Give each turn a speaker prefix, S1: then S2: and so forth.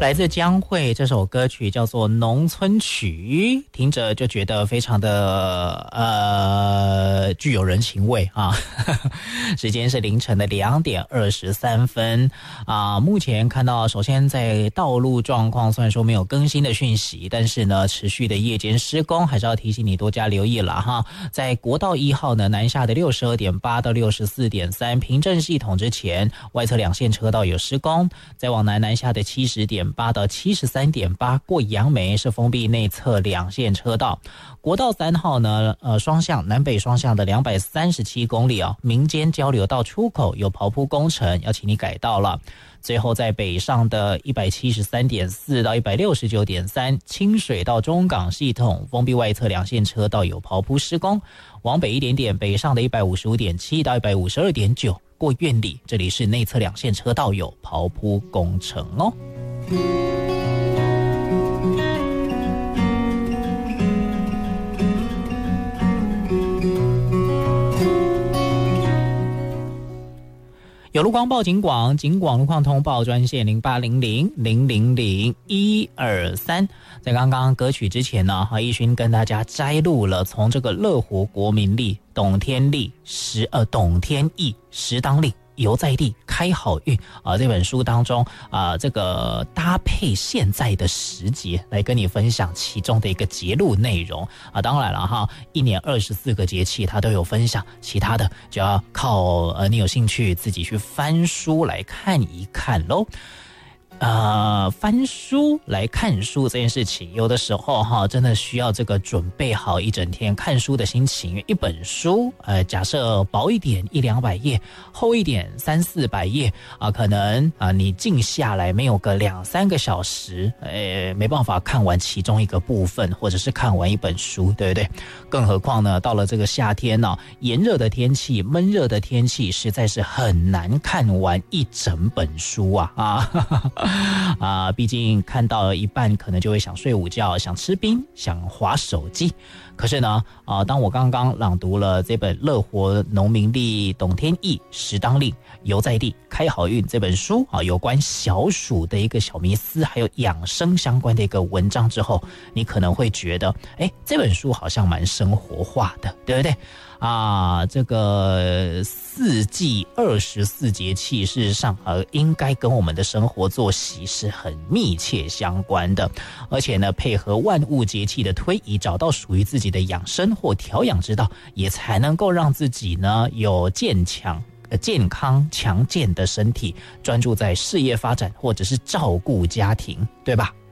S1: 来自江蕙，这首歌曲叫做《农村曲》，听着就觉得非常的具有人情味啊。时间是凌晨的2点23分啊。目前看到，首先在道路状况虽然说没有更新的讯息，但是呢，持续的夜间施工还是要提醒你多加留意了哈。在国道1号呢，南下的62.8到64.3平镇系统之前，外侧2线车道有施工；再往南下的70.8到73.8过杨梅是封闭内侧2线车道。国道3号呢，双向南北双向的237公里啊，民间交流道出口有刨铺工程，要请你改道了。最后在北上的173.4到169.3清水到中港系统封闭外侧2线车道有刨铺施工。往北一点点，北上的155.7到152.9过苑里，这里是内侧2线车道有刨铺工程哦。有路况报警广，警广路况通报专线0800000123。在刚刚歌曲之前呢，奕勋跟大家摘录了从这个乐活国民力、董天义石当令犹在地开好运这本书当中这个搭配现在的时节来跟你分享其中的一个节录内容当然了哈，一年24个节气它都有分享，其他的就要靠你有兴趣自己去翻书来看一看咯。翻书来看书这件事情，有的时候真的需要这个准备好一整天看书的心情。一本书假设薄一点100-200页，厚一点300-400页可能你静下来没有个2-3个小时没办法看完其中一个部分，或者是看完一本书，对不对？更何况呢，到了这个夏天炎热的天气、闷热的天气，实在是很难看完一整本书毕竟看到一半可能就会想睡午觉，想吃冰，想滑手机。可是呢当我刚刚朗读了这本乐活农民历董天义石当令犹在地开好运这本书有关小暑的一个小迷思，还有养生相关的一个文章之后，你可能会觉得这本书好像蛮生活化的，对不对这个4季24节气事实上应该跟我们的生活作息是很密切相关的，而且呢配合万物节气的推移，找到属于自己的养生或调养之道，也才能够让自己呢有健康强健的身体，专注在事业发展或者是照顾家庭，对吧？